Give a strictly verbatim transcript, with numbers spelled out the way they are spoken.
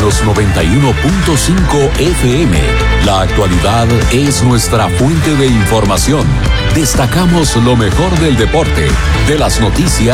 los noventa y uno punto cinco F M. La actualidad es nuestra fuente de información. Destacamos lo mejor del deporte, de las noticias